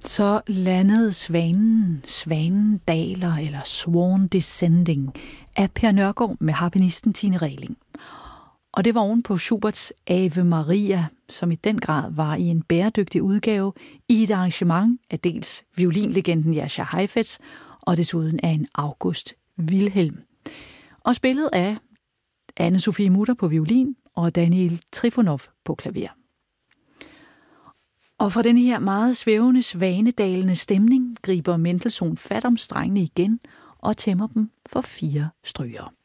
Så landede Svanen daler eller Swan Descending af Per Nørgård med harpenisten Tine Regling. Og det var oven på Schuberts Ave Maria, som i den grad var i en bæredygtig udgave i et arrangement af dels violinlegenden Jascha Heifetz og desuden af en August Wilhelm. Og spillet af Anne-Sophie Mutter på violin og Daniel Trifonov på klaver. Og fra denne her meget svævende, svanedalende stemning griber Mendelssohn fat om strengene igen og tæmmer dem for 4 stryger.